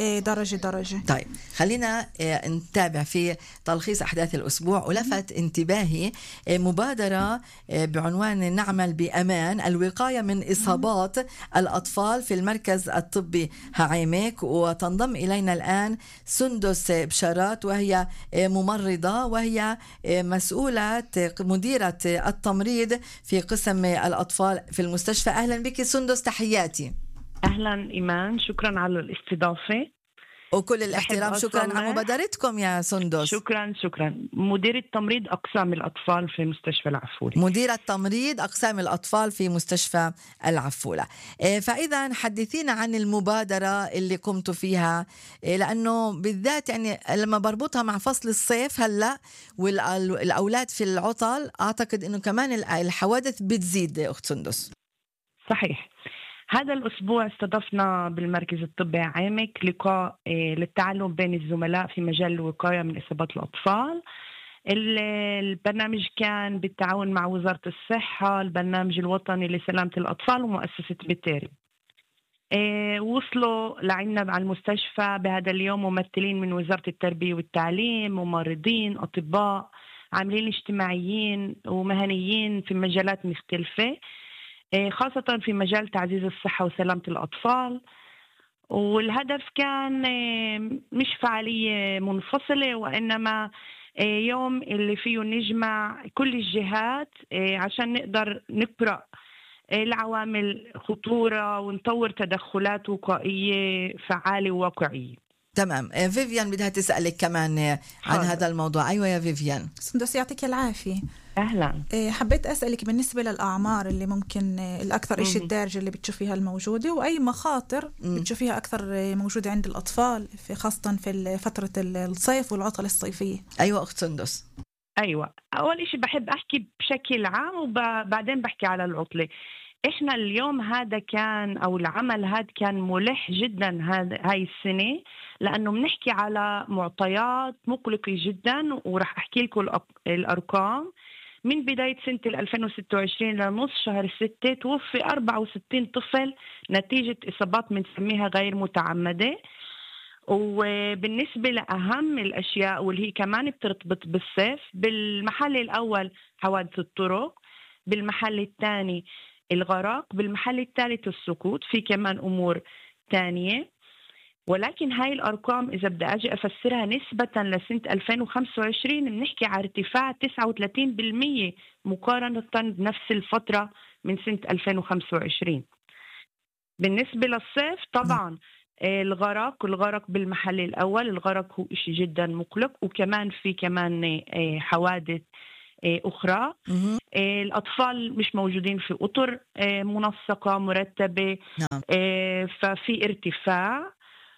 درجة. طيب خلينا نتابع في تلخيص أحداث الأسبوع. ولفت انتباهي مبادرة بعنوان نعمل بأمان الوقاية من إصابات الأطفال في المركز الطبي هعيمك. وتنضم إلينا الآن سندس بشارات، وهي ممرضة وهي مسؤولة مديرة التمريض في قسم الأطفال في المستشفى. أهلا بك سندس، تحياتي. أهلا إيمان، شكرا على الاستضافة وكل الاحترام. شكرا على مبادرتكم يا سندس. شكرا. مديرة تمريض أقسام الأطفال في مستشفى العفولة. مديرة تمريض أقسام الأطفال في مستشفى العفولة. فإذا حدثينا عن المبادرة اللي قمتوا فيها، لأنه بالذات يعني لما بربطها مع فصل الصيف هلأ والأولاد في العطل، أعتقد أنه كمان الحوادث بتزيد أخت سندس. صحيح. هذا الأسبوع استضفنا بالمركز الطبي عامك لقاء للتعلم بين الزملاء في مجال الوقاية من إصابات الأطفال. البرنامج كان بالتعاون مع وزارة الصحة، البرنامج الوطني لسلامة الأطفال، ومؤسسة بيتيري. وصلوا لعنا على المستشفى بهذا اليوم ممثلين من وزارة التربية والتعليم، ممرضين، أطباء، عاملين اجتماعيين ومهنيين في مجالات مختلفة، خاصة في مجال تعزيز الصحة وسلامة الأطفال. والهدف كان مش فعالية منفصلة، وإنما يوم اللي فيه نجمع كل الجهات عشان نقدر نقرأ العوامل خطورة ونطور تدخلات وقائية فعالة وواقعية. تمام. فيفيان بدها تسألك كمان عن هذا الموضوع. أيوة يا فيفيان. سندس يعطيك العافية. أهلا. حبيت أسألك بالنسبة للأعمار اللي ممكن الأكثر إشي الدارجة اللي بتشوفيها الموجودة، وأي مخاطر بتشوفيها أكثر موجودة عند الأطفال في خاصة في فترة الصيف والعطل الصيفية. أيوة أخت سندس. أيوة، أول إشي بحب أحكي بشكل عام وبعدين بحكي على العطلة. إحنا اليوم هذا كان أو العمل هذا كان ملح جدا هاي السنة، لأنه بنحكي على معطيات مقلقة جدا، ورح أحكي لكم الأرقام. من بداية سنة 2026 لنص شهر 6 توفي 64 طفل نتيجة إصابات بنسميها غير متعمدة. وبالنسبة لأهم الأشياء واللي هي كمان بترتبط بالصيف، بالمحل الأول حوادث الطرق، بالمحل الثاني الغرق، بالمحل الثالث السقوط، في كمان أمور تانية. ولكن هاي الأرقام إذا بدي أجي أفسرها نسبة لسنة 2025 بنحكي على ارتفاع 39% مقارنة بنفس الفترة من سنة 2025. بالنسبة للصيف طبعا الغرق بالمحل الأول، الغرق هو إشي جدا مقلق، وكمان في كمان حوادث أخرى. الأطفال مش موجودين في أطر منسقة مرتبة. ففي ارتفاع.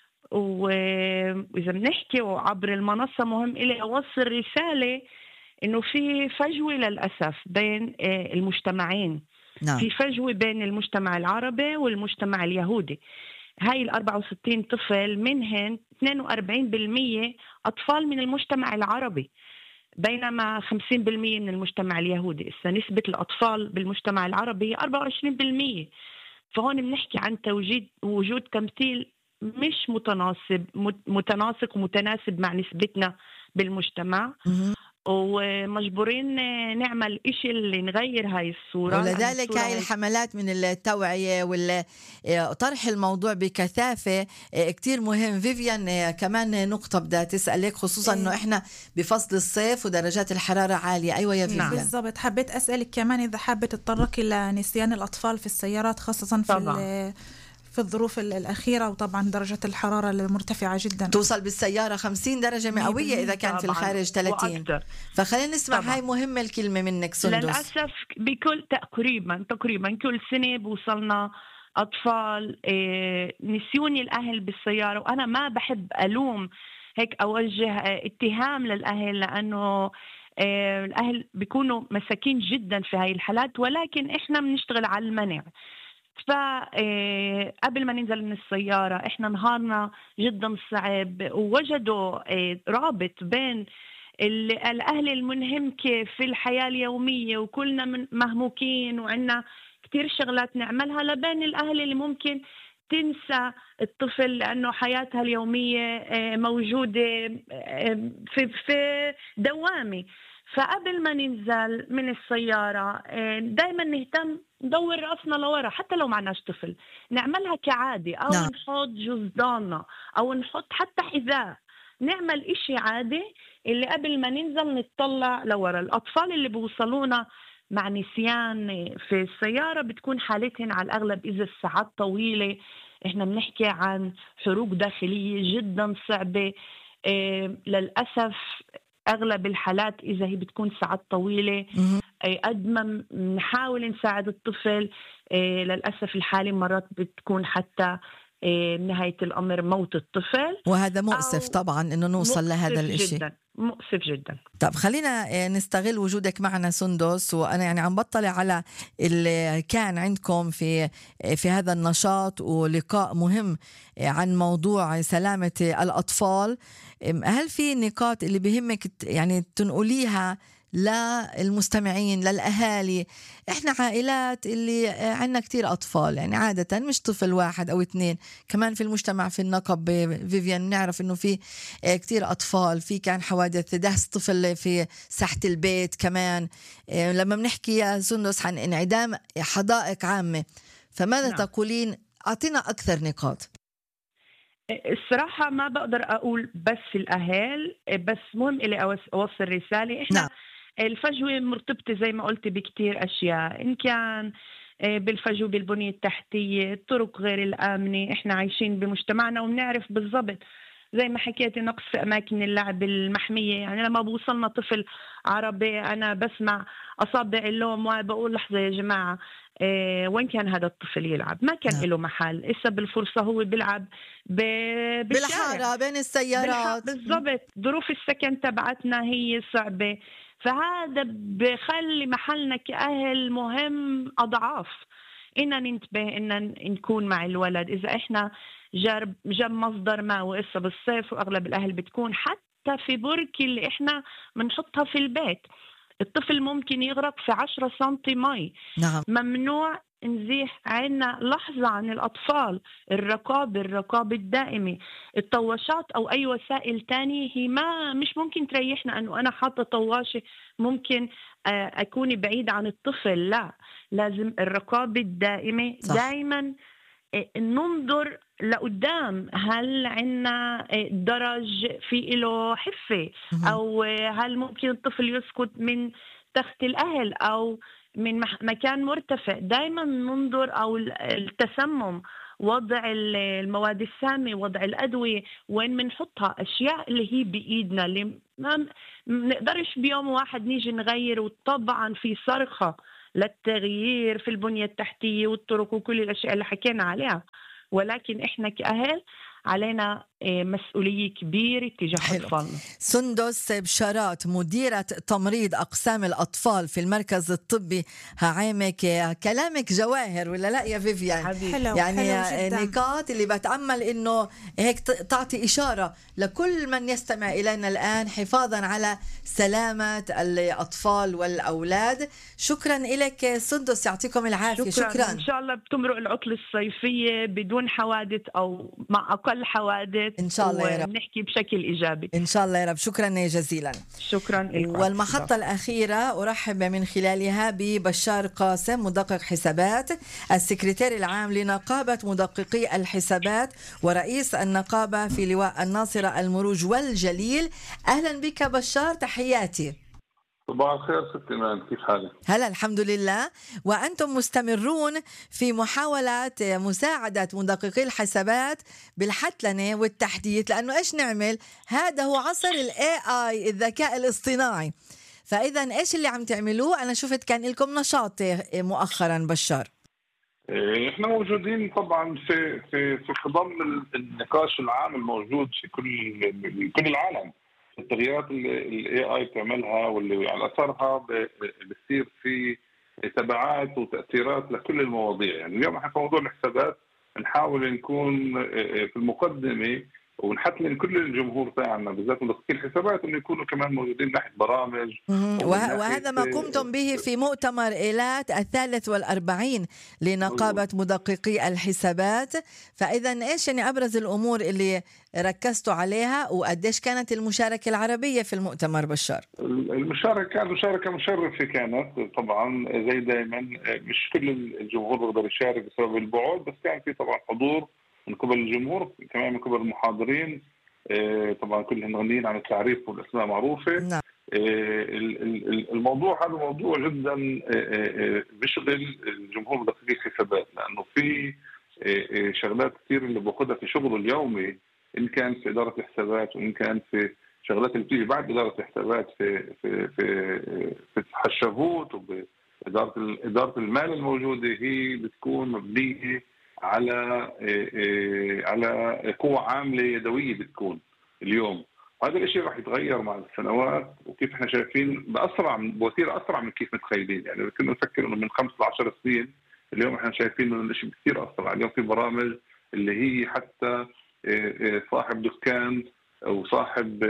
وإذا بنحكي عبر المنصة مهم إلي أوصل رسالة إنه في فجوة للأسف بين المجتمعين. في فجوة بين المجتمع العربي والمجتمع اليهودي. هاي 64 طفل منهن 42% أطفال من المجتمع العربي، بينما 50% من المجتمع اليهودي. نسبة الأطفال بالمجتمع العربي 24%. فهون بنحكي عن وجود تمثيل مش متناسق ومتناسب مع نسبتنا بالمجتمع. ومجبورين نعمل إشي اللي نغير هاي الصورة. ولذلك هاي الحملات من التوعية وطرح الموضوع بكثافة كتير مهم. فيفيان كمان نقطة بدها تسألك، خصوصا أنه إحنا بفصل الصيف ودرجات الحرارة عالية. أيوة يا فيفيان. بالضبط، حبيت أسألك كمان إذا حابة تتطرقي لنسيان الأطفال في السيارات، خاصة في الظروف الأخيرة، وطبعا درجة الحرارة المرتفعة جدا توصل بالسيارة 50 درجة مئوية إذا كان في الخارج 30. فخلينا نسمع طبعاً. هاي مهمة الكلمة منك سندس. للأسف بكل تقريبا كل سنة بوصلنا أطفال نسيوني الأهل بالسيارة. وأنا ما بحب ألوم هيك أوجه اتهام للأهل، لأنه الأهل بيكونوا مساكين جدا في هاي الحالات، ولكن إحنا بنشتغل على المنع. فقبل ما ننزل من السيارة إحنا نهارنا جدا صعب، ووجدوا رابط بين الأهل المنهمكة في الحياة اليومية وكلنا مهموكين وعنا كتير شغلات نعملها، لبين الأهل اللي ممكن تنسى الطفل لأنه حياتها اليومية موجودة في دوامة. فقبل ما ننزل من السيارة دايما نهتم ندور رأسنا لورا، حتى لو معناش طفل نعملها كعادة، أو نحط جزداننا أو نحط حتى حذاء، نعمل إشي عادي اللي قبل ما ننزل نتطلع لورا. الأطفال اللي بوصلونا مع نسيان في السيارة بتكون حالتهم على الأغلب إذا الساعات طويلة. إحنا بنحكي عن حروق داخلية جدا صعبة. للأسف أغلب الحالات إذا هي بتكون ساعات طويلة قد ما نحاول نساعد الطفل، للأسف الحالة مرات بتكون حتى نهاية الأمر موت الطفل. وهذا مؤسف طبعا إنه نوصل لهذا الإشي. مؤسف جدا. طب خلينا نستغل وجودك معنا سندس، وأنا يعني عم بطلع على اللي كان عندكم في هذا النشاط ولقاء مهم عن موضوع سلامة الأطفال. هل في نقاط اللي بهمك يعني تنقليها للمستمعين للأهالي؟ إحنا عائلات اللي عنا كتير أطفال، يعني عادة مش طفل واحد أو اثنين، كمان في المجتمع في النقب فيفيان نعرف إنه في كتير أطفال، في كان حوادث دهس طفل في ساحة البيت كمان. لما بنحكي يا سندس عن انعدام حدائق عامة، فماذا تقولين؟ أعطينا أكثر نقاط. الصراحة ما بقدر أقول بس الأهل، بس مهم إلي أوصل رسالة. إحنا الفجوة مرتبطة زي ما قلت بكتير أشياء، إن كان بالفجوة بالبنية التحتية، الطرق غير الآمنة. إحنا عايشين بمجتمعنا وبنعرف بالضبط زي ما حكيت نقص في أماكن اللعب المحمية. يعني لما بوصلنا طفل عربي أنا بسمع أصابع اللوم وبقول لحظة يا جماعة وين كان هذا الطفل يلعب؟ ما كان له محل. إسا بالفرصة هو بيلعب بالحارة بين السيارات. بالضبط، ظروف السكن تبعتنا هي صعبة، فهذا بخلي محلنا كأهل مهم أضعاف. إننا ننتبه إننا نكون مع الولد. إذا إحنا جاب مصدر ماء وإسا بالصيف وأغلب الأهل بتكون حتى في بركة اللي إحنا بنحطها في البيت، الطفل ممكن يغرق في 10 سنتي مي. نعم. ممنوع نزيح عنا لحظة عن الأطفال. الرقابة الدائمة، الطواشات أو أي وسائل تانية هي مش ممكن تريحنا. أنه أنا حاطة طواشة ممكن أكون بعيد عن الطفل، لا، لازم الرقابة الدائمة. دائما ننظر لقدام، هل عنا درج في له حفة، أو هل ممكن الطفل يسقط من تخت الأهل أو من مكان مرتفع. دائما ننظر، أو التسمم، وضع المواد السامة، وضع الأدوية، وين منحطها، أشياء اللي هي بإيدنا اللي ما نقدرش بيوم واحد نيجي نغير. وطبعا في صرخة للتغيير في البنية التحتية والطرق وكل الأشياء اللي حكينا عليها، ولكن إحنا كأهل علينا مسؤولية كبيرة تجاه أطفالنا. سندس بشارات، مديرة تمريض أقسام الأطفال في المركز الطبي هعامك. كلامك جواهر ولا لا يا فيفيان؟ حلو، يعني حلو نقاط اللي بتأمل إنه هيك تعطي إشارة لكل من يستمع إلينا الآن حفاظا على سلامة الأطفال والأولاد. شكرا لك سندس، يعطيكم العافية. شكرا. إن شاء الله بتمرق العطلة الصيفية بدون حوادث أو مع أقل حوادث إن شاء الله يا رب، ونحكي بشكل إيجابي إن شاء الله يا رب. شكرا جزيلا. شكرا لكم. والمحطة الأخيرة أرحب من خلالها ببشار قاسم، مدقق حسابات، السكرتير العام لنقابة مدققي الحسابات ورئيس النقابة في لواء الناصرة المروج والجليل. أهلا بك بشار، تحياتي. صباح الخير ست إيمان، كيف حالك؟ هلا الحمد لله. وأنتم مستمرون في محاولة مساعدة مدققي الحسابات بالحتلنة والتحديث، لأنه إيش نعمل؟ هذا هو عصر ال AI، الذكاء الاصطناعي. فإذا إيش اللي عم تعملوه؟ أنا شفت كان لكم نشاط مؤخرا بشار. إحنا موجودين طبعا في خضم النقاش العام الموجود في كل العالم، التغييرات اللي الاي اي بتعملها واللي على اثرها بتصير في تبعات وتاثيرات لكل المواضيع. يعني اليوم احنا في موضوع الحسابات نحاول نكون في المقدمه ونحتلم كل الجمهور تاعنا بالذات مدققي الحسابات انه يكونوا كمان موجودين ناحيه برامج. وهذا ما قمتم به في مؤتمر إيلات 43 لنقابة مدققي الحسابات. فإذا إيش يعني أبرز الأمور اللي ركزتوا عليها، وقديش كانت المشاركة العربية في المؤتمر بشار؟ المشاركة مشرفة كانت طبعا، زي دائما مش كل الجمهور بيقدر يشارك بسبب البعد، بس كان في طبعا حضور من قبل الجمهور، كمان من قبل المحاضرين. طبعا كلهم غنيين عن التعريف والاسماء معروفه. نعم. الموضوع هذا موضوع جدا بيشغل الجمهور مدققي الحسابات، لانه في شغلات كثير اللي باخذها في شغله اليومي، ان كان في اداره الحسابات وان كان في شغلات اللي بتيجي بعد اداره الحسابات في التحشبوت وباداره المال الموجوده، هي بتكون مبنيه على قوة عاملة يدوية بتكون اليوم. هذا الشيء راح يتغير مع السنوات، وكيف احنا شايفين بوتيرة أسرع من كيف متخيلين. يعني كنا نفكر انه من 5 ل 10 سنين، اليوم احنا شايفين انه الشيء كثير أسرع. اليوم في برامج اللي هي حتى صاحب دكان او صاحب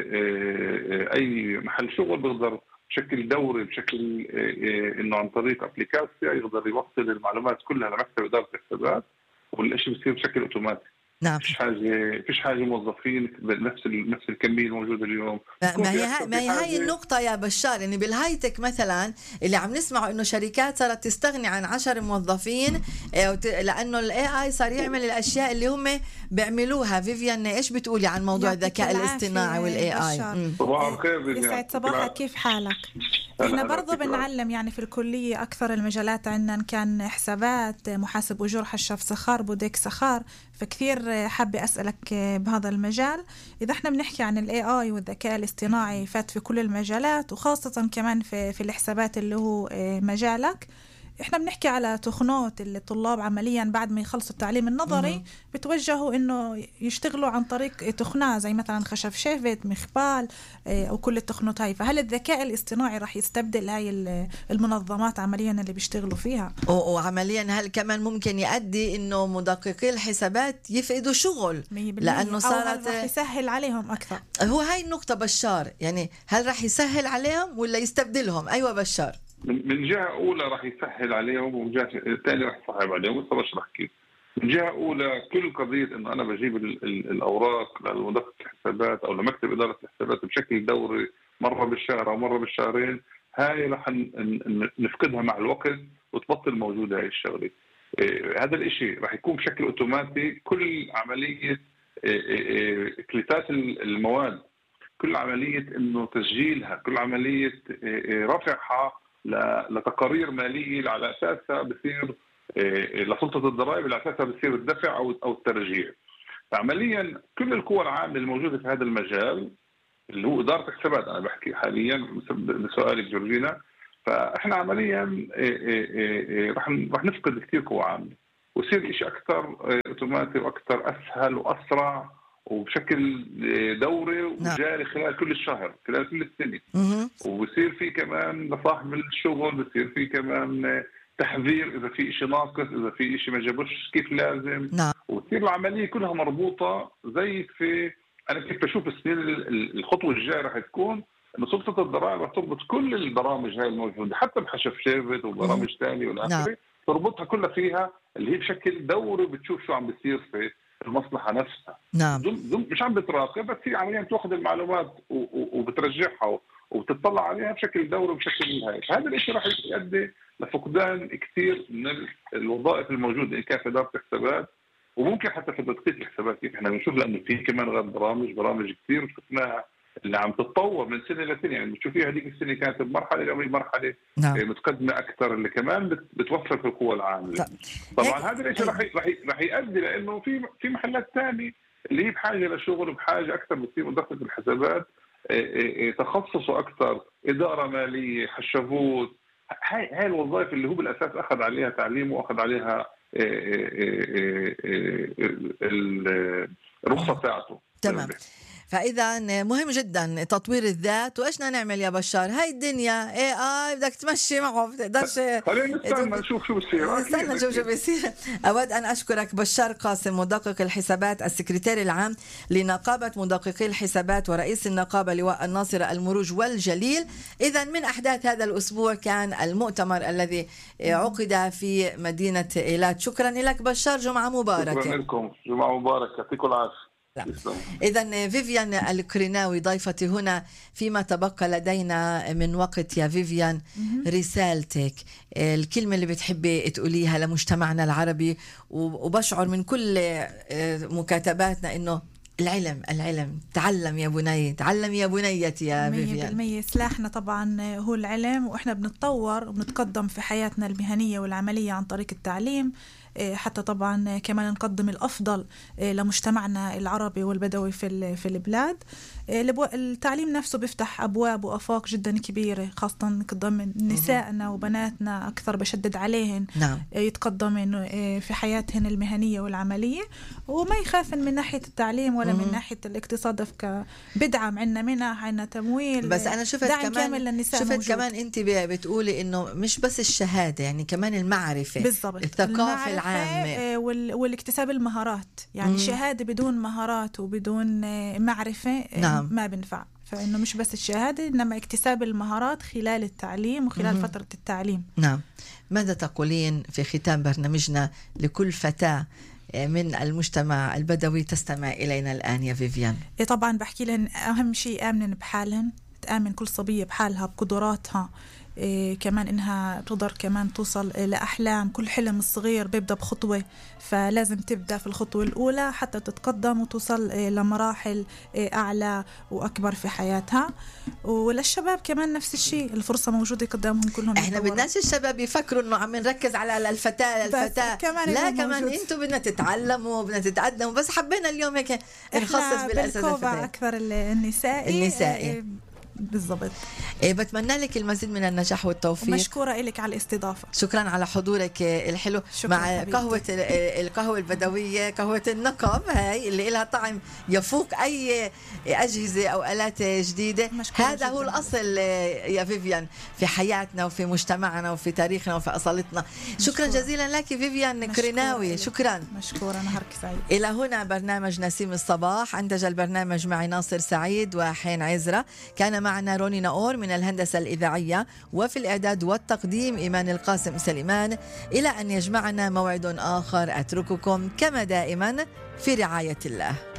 اي محل شغل بيقدر بشكل دوري، بشكل انه عن طريق ابليكاسيا يقدر يوصل المعلومات كلها لمكتب اداره الحسابات، والشيء بيصير بشكل اوتوماتيك. نعم. فيش حاجه موظفين نفس الكميه الموجوده اليوم. ما هي هاي النقطه يا بشار، يعني بالهايتك مثلا اللي عم نسمعه انه شركات صارت تستغني عن 10 موظفين لانه الاي اي صار يعمل الاشياء اللي هم بيعملوها. فيفيان ايش بتقولي عن موضوع الذكاء الاصطناعي والاي اي؟ صباح الخير. يسعد صباحك، كيف حالك؟ احنا برضه بنعلم يعني في الكليه اكثر المجالات عندنا، ان كان حسابات، محاسب اجور، حشاف سخار، بوديك سخار، فكثير حابة أسألك بهذا المجال. إذا احنا بنحكي عن الاي اي والذكاء الاصطناعي فات في كل المجالات، وخاصة كمان في الحسابات اللي هو مجالك، احنا بنحكي على تخنات اللي الطلاب عمليا بعد ما يخلصوا التعليم النظري بتوجهوا انه يشتغلوا عن طريق تخنة زي مثلا خشب شافت، مخبال، او كل التخنات هاي. فهل الذكاء الاصطناعي راح يستبدل هاي المنظمات عمليا اللي بيشتغلوا فيها؟ وعمليا هل كمان ممكن يؤدي انه مدققي الحسابات يفقدوا شغل لانه صارت راح يسهل عليهم اكثر؟ هو هاي النقطة بشار، يعني هل راح يسهل عليهم ولا يستبدلهم؟ ايوه بشار. من جهة أولى راح يسهل عليهم، ومن جهة ثانية راح يصعب عليهم. بس بشرح كيف. من جهة أولى كل قضية إنه أنا بجيب الأوراق لمدقق الحسابات أو لمكتب إدارة الحسابات بشكل دوري مرة بالشهر أو مرة بالشهرين، هاي راح نفقدها مع الوقت وتبطل موجودة هاي الشغلة. هذا الإشي راح يكون بشكل أوتوماتي. كل عملية كليتات المواد، كل عملية إنه تسجيلها، كل عملية رفعها لتقارير مالية على أساسها بصير لسلطة الضرائب، على أساسها بصير الدفع أو الترجيع. فعمليا كل القوى العامة الموجودة في هذا المجال اللي هو إدارة الحسابات، أنا بحكي حاليا بسؤالك جورجينا، فإحنا عمليا رح نفقد كثير قوى عامة ويصير إشي أكثر أوتوماتي وأكثر أسهل وأسرع وبشكل دوري وجاري خلال كل الشهر، خلال كل السنة. وبصير في كمان لصاحب الشغل بصير في كمان تحذير إذا في إشي ناقص، إذا في إشي ما جابوش كيف لازم. وتصير العملية كلها مربوطة زي في أنا كيف بشوف السنين الخطوة الجاية رح تكون إنه سلطة الضرائب رح تربط كل البرامج هاي الموجودة حتى بحشف شافت وبرامج ثانية والآخرة، تربطها كلها فيها اللي هي بشكل دوري بتشوف شو عم بيصير في المصلحة نفسها. نعم. مش عم بتراقب، بس هي عمليا تأخذ المعلومات وبترجعها وبتطلع عليها بشكل دوري وبشكل هاي. هذا الشيء راح يؤدي لفقدان كثير من الوظائف الموجودة إن كان في إدارة الحسابات وممكن حتى في تدقيق الحسابات. كيف احنا بنشوف لأنه في كمان غير برامج كثير شفناها اللي عم تتطور من سنة لسنة. يعني بتشوفيها هذيك السنة كانت بمرحلة اليوم مرحلة متقدمة أكثر اللي كمان بتوفر في القوى العاملة. طبعا هذا الشيء راح يؤدي لأنه في محلات ثانية اللي هي بحاجة لشغل وبحاجة أكثر بتصير مدقق الحسابات تخصصوا أكثر، إدارة مالية، حشافوت، هاي الوظائف اللي هو بالأساس أخذ عليها تعليم وأخذ عليها الرخصة تاعته. تمام. فإذا مهم جدا تطوير الذات. وإيش نعمل يا بشار؟ هاي الدنيا بدك تمشي معه، بتقدرش. خلينا نستنى نشوف شو بصير. نستنى نشوف شو بصير. أود أن أشكرك بشار قاسم، مدقق الحسابات، السكرتير العام لنقابة مدققي الحسابات ورئيس النقابة لواء الناصرة المروج والجليل. إذا من أحداث هذا الأسبوع كان المؤتمر الذي عقد في مدينة إيلات. شكرا لك بشار، جمعة مباركة. شكرا لكم، جمعة مباركة، يعطيكم العافية. إذن فيفيان القرناوي ضيفتي هنا. فيما تبقى لدينا من وقت يا فيفيان، رسالتك، الكلمة اللي بتحبي تقوليها لمجتمعنا العربي. وبشعر من كل مكاتباتنا إنه العلم تعلم يا بني، تعلم يا بنيتي يا فيفيان. 100% سلاحنا طبعا هو العلم، وإحنا بنتطور وبنتقدم في حياتنا المهنية والعملية عن طريق التعليم، حتى طبعا كمان نقدم الأفضل لمجتمعنا العربي والبدوي في البلاد. التعليم نفسه بيفتح أبواب وأفاق جدا كبيرة، خاصة قدام نسائنا وبناتنا أكثر، بشدد عليهن يتقدمن في حياتهن المهنية والعملية، وما يخافن من ناحية التعليم ولا من ناحية الاقتصاد. بدعم عنا منها عنا تمويل. بس أنا شفت كمان أنت بتقولي إنه مش بس الشهادة، يعني كمان المعرفة بالضبط، الثقافة العامة والاكتساب المهارات. يعني شهادة بدون مهارات وبدون معرفة ما بنفع. فإنه مش بس الشهادة إنما اكتساب المهارات خلال التعليم وخلال فترة التعليم. نعم. ماذا تقولين في ختام برنامجنا لكل فتاة من المجتمع البدوي تستمع إلينا الآن يا فيفيان؟ طبعا بحكي لهن أهم شيء آمن بحالهن، تآمن كل صبية بحالها بقدراتها، كمان إنها تقدر كمان توصل لأحلام. كل حلم الصغير بيبدأ بخطوة، فلازم تبدأ في الخطوة الأولى حتى تتقدم وتوصل لمراحل أعلى وأكبر في حياتها. وللشباب كمان نفس الشيء، الفرصة موجودة قدامهم كلهم. احنا بدناش الشباب يفكروا إنه عم نركز على الفتاة لا كمان انتوا بدنا تتعلموا بدنا تتقدموا، بس حبينا اليوم هيك نخصص بالأساس أكثر النسائي بالضبط. بتمنى لك المزيد من النجاح والتوفيق. مشكورة لك على الاستضافة. شكرا على حضورك الحلو مع قهوة القهوة البدوية، قهوة النقب هاي اللي لها طعم يفوق أي أجهزة أو آلات جديدة. هذا هو الأصل يا فيفيان في حياتنا وفي مجتمعنا وفي تاريخنا وفي أصالتنا. شكرا جزيلا لك فيفيان كريناوي. شكرا. مشكورة. نهارك سعيد. إلى هنا برنامج نسيم الصباح. أنتج البرنامج معي ناصر سعيد وحين عزرة. كان معنا روني ناور من الهندسة الإذاعية، وفي الإعداد والتقديم إيمان القاسم سليمان. إلى أن يجمعنا موعد آخر أترككم كما دائما في رعاية الله.